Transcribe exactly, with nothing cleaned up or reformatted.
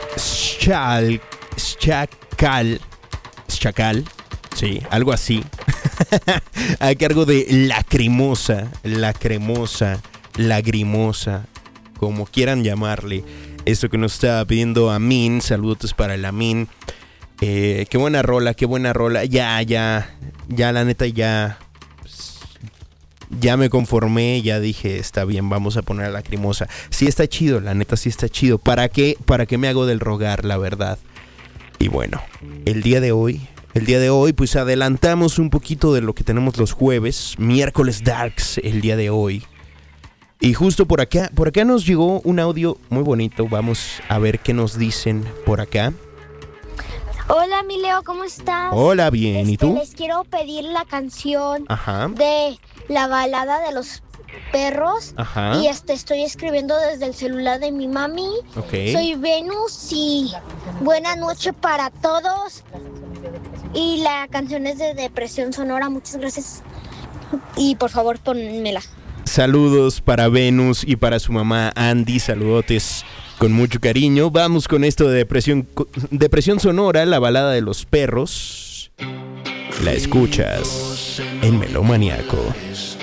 Schal, Chacal, Chacal, sí, algo así. A cargo de Lacrimosa, Lacrimosa, Lagrimosa, como quieran llamarle. Esto que nos estaba pidiendo Amin, saludos para el Amin. Eh, qué buena rola, qué buena rola. Ya, ya, ya la neta ya... Ya me conformé, ya dije, está bien, vamos a poner a Lacrimosa. Sí está chido, la neta sí está chido. ¿Para qué? ¿Para qué me hago del rogar, la verdad? Y bueno, el día de hoy, el día de hoy, pues adelantamos un poquito de lo que tenemos los jueves. Miércoles Darks, el día de hoy. Y justo por acá, por acá nos llegó un audio muy bonito. Vamos a ver qué nos dicen por acá. Hola, mi Leo, ¿cómo estás? Hola, bien, este, ¿y tú? Les quiero pedir la canción Ajá. de la balada de los perros. Ajá. Y este estoy escribiendo desde el celular de mi mami. Ok. Soy Venus y buena noche para todos. Y la canción es de Depresión Sonora, muchas gracias. Y por favor, pónmela. Saludos para Venus y para su mamá Andy, saludotes con mucho cariño. Vamos con esto de depresión, depresión sonora, la balada de los perros. La escuchas en Melómaniaco.